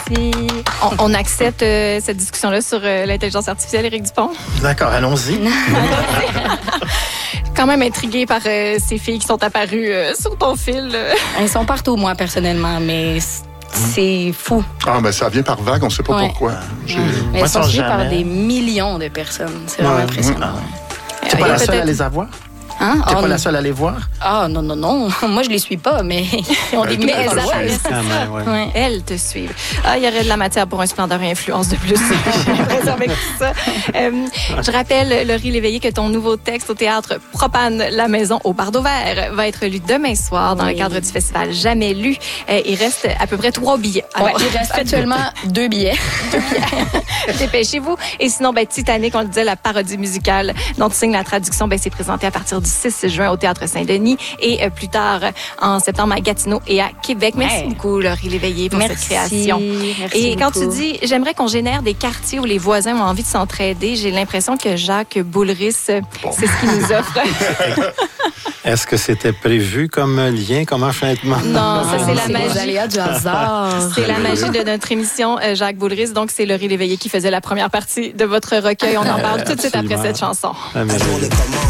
Merci. On accepte cette discussion-là sur l'intelligence artificielle, Éric Dupont. D'accord, allons-y. Quand même intriguée par ces filles qui sont apparues sur ton fil. Elles sont partout, moi, personnellement, mais c'est fou. Ah, ben ça vient par vague, on ne sait pas pourquoi. Mais elles sont suivies par des millions de personnes. C'est vraiment impressionnant. Tu n'es pas la seule à les avoir? Hein? Tu n'es pas la seule à les voir? Ah, non. Moi, je les suis pas, mais ils ont des milliers de followers. Ouais. Elles te suivent. Ah, il y aurait de la matière pour un splendeur et influence de plus. J'ai l'impression avec tout ça. Je rappelle, Laurie Léveillé, que ton nouveau texte au théâtre Propane la maison au Bardeau Vert va être lu demain soir dans le cadre du festival Jamais lu. Il reste à peu près 3 billets. Alors, il reste actuellement 2 billets. Dépêchez-vous. Et sinon, Titanic, on le disait, la parodie musicale dont tu signes la traduction, c'est présenté à partir du 6 juin au Théâtre Saint-Denis et plus tard en septembre à Gatineau et à Québec. Merci beaucoup, Laurie Léveillé, pour cette création. Merci quand beaucoup. tu dis, j'aimerais qu'on génère des quartiers où les voisins ont envie de s'entraider, j'ai l'impression que Jacques Boulris, c'est ce qu'il nous offre. Est-ce que c'était prévu comme lien, comme enchaînement? Non, ça c'est la magie. Les aléas du hasard. C'est la magie de notre émission, Jacques Boulris. Donc, c'est Laurie Léveillé qui faisait la première partie de votre recueil. On en parle tout de suite après cette chanson.